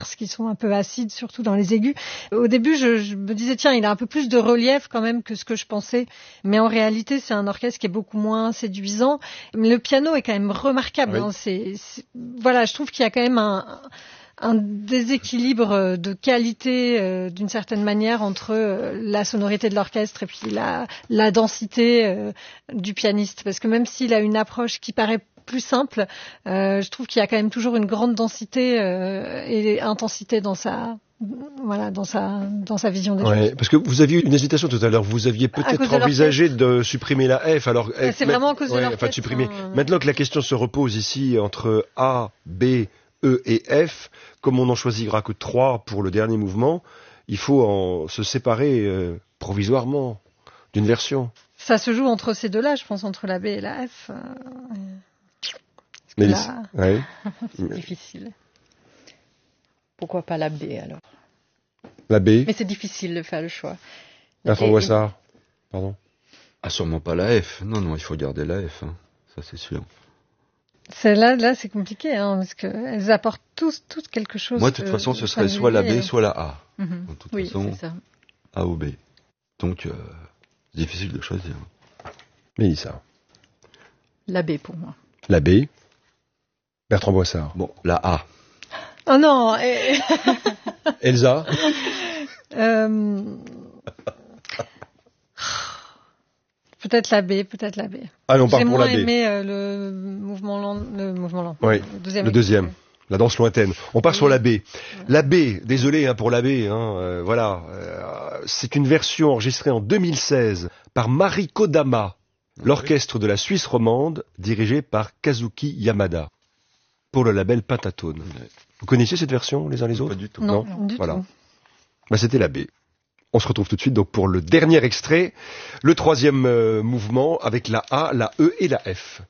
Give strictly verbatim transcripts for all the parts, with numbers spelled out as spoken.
parce qu'ils sont un peu acides, surtout dans les aigus. Au début, je, je me disais, tiens, il a un peu plus de relief quand même que ce que je pensais. Mais en réalité, c'est un orchestre qui est beaucoup moins séduisant. Le piano est quand même remarquable. Oui. Hein. C'est, c'est, voilà, je trouve qu'il y a quand même un, un déséquilibre de qualité, euh, d'une certaine manière, entre euh, la sonorité de l'orchestre et puis la, la densité euh, du pianiste. Parce que même s'il a une approche qui paraît plus simple, euh, je trouve qu'il y a quand même toujours une grande densité euh, et intensité dans sa voilà dans sa dans sa vision des ouais, choses. Parce que vous aviez une hésitation tout à l'heure, vous aviez peut-être envisagé de, de supprimer la F. Alors ouais, c'est vraiment à cause ouais, de l'orchestre. Enfin, de supprimer. Hein. Maintenant que la question se repose ici entre A, B, E et F, comme on n'en choisira que trois pour le dernier mouvement, il faut en se séparer euh, provisoirement d'une version. Ça se joue entre ces deux-là, je pense, entre la B et la F. Euh... Mais la... ouais. C'est difficile. Pourquoi pas la B alors? La B. Mais c'est difficile de faire le choix. Bertrand Boissard, pardon. Ah, sûrement pas la F. Non, non, il faut garder la F. Hein. Ça, c'est sûr. Celle-là, là, c'est compliqué, hein, parce qu'elles apportent tous, toutes quelque chose. Moi, de toute façon, ce serait soit la B, et... soit la A. Mm-hmm. De toute oui, façon, c'est ça. A ou B. Donc, euh, c'est difficile de choisir. Mélissa. La B pour moi. La B. Bertrand Boissard. Bon, la A. Oh non et... Elsa euh... Peut-être la B, peut-être la B. Allez, on part pour la B. J'ai moins aimé euh, le mouvement lent. Le mouvement lent. Oui, le deuxième. Le deuxième. La danse lointaine. On part oui. sur la B. Ouais. La B, désolé hein, pour la B, hein, euh, voilà. Euh, c'est une version enregistrée en deux mille seize par Mari Kodama, oui. l'orchestre de la Suisse romande, dirigé par Kazuki Yamada, pour le label Pentatone. Oui. Vous connaissiez cette version, les uns les autres? Pas du tout. Non, non du voilà. tout. Bah, c'était la B. On se retrouve tout de suite donc pour le dernier extrait, le troisième euh, mouvement avec la A, la E et la F.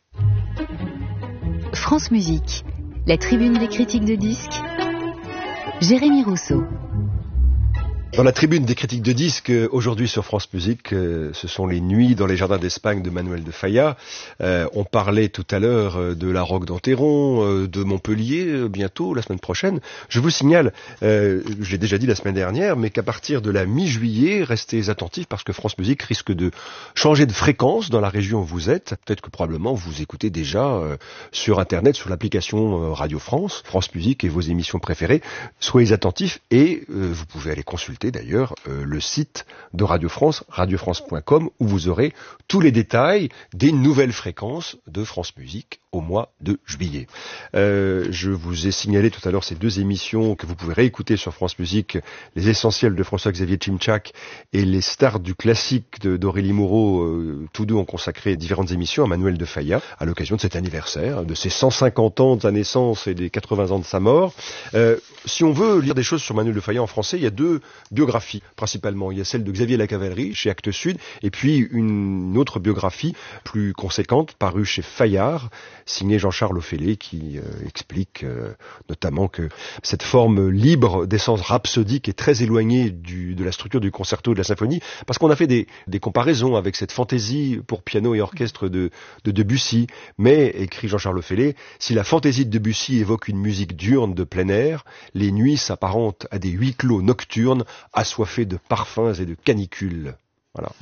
France Musique, la tribune des critiques de disques, Jérémy Rousseau. Dans la tribune des critiques de disques, aujourd'hui sur France Musique, euh, ce sont les nuits dans les jardins d'Espagne de Manuel de Falla. Euh, on parlait tout à l'heure de la Roque d'Enterron, euh, de Montpellier, euh, bientôt, la semaine prochaine. Je vous signale, euh, je l'ai déjà dit la semaine dernière, mais qu'à partir de la mi-juillet, restez attentifs parce que France Musique risque de changer de fréquence dans la région où vous êtes. Peut-être que probablement vous écoutez déjà euh, sur Internet, sur l'application euh, Radio France, France Musique et vos émissions préférées. Soyez attentifs et euh, vous pouvez aller consulter d'ailleurs euh, le site de Radio France, radio france point com, où vous aurez tous les détails des nouvelles fréquences de France Musique au mois de juillet. Euh, je vous ai signalé tout à l'heure ces deux émissions que vous pouvez réécouter sur France Musique, les essentiels de François-Xavier Tchimtchak et les stars du classique de, d'Aurélie Moreau. Euh, tous deux ont consacré différentes émissions à Manuel de Falla à l'occasion de cet anniversaire, de ses cent cinquante ans de sa naissance et des quatre-vingts ans de sa mort. Euh, si on veut lire des choses sur Manuel de Falla en français, il y a deux biographies principalement. Il y a celle de Xavier Lacavalerie chez Actes Sud et puis une autre biographie plus conséquente parue chez Fayard, signé Jean-Charles Ophélet, qui euh, explique euh, notamment que cette forme libre d'essence rhapsodique est très éloignée du, de la structure du concerto et de la symphonie, parce qu'on a fait des, des comparaisons avec cette fantaisie pour piano et orchestre de, de Debussy. Mais, écrit Jean-Charles Ophélet, si la fantaisie de Debussy évoque une musique diurne de plein air, les nuits s'apparentent à des huis clos nocturnes assoiffés de parfums et de canicules. Voilà.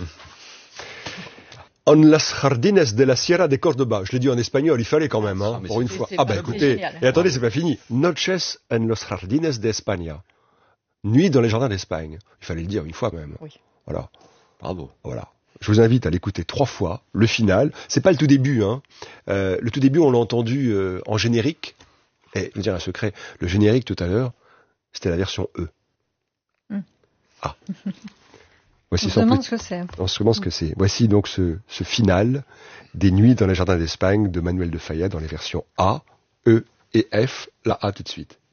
En las jardines de la Sierra de Córdoba. Je l'ai dit en espagnol, il fallait quand même, hein, ah, pour une fois. Ah bah écoutez, génial. Et attendez, c'est pas fini. Noches en los jardines de España. Nuit dans les jardins d'Espagne. Il fallait le dire une fois même. Oui. Voilà. Bravo. Voilà. Je vous invite à l'écouter trois fois, le final. C'est pas le tout début, hein. Euh, le tout début, on l'a entendu euh, en générique. Et je veux dire un secret, le générique tout à l'heure, c'était la version E. Mm. Ah. Voici on se demande ce que c'est. On se demande ce que c'est. Voici donc ce, ce final des Nuits dans les jardins d'Espagne de Manuel de Falla dans les versions A, E et F. La A tout de suite.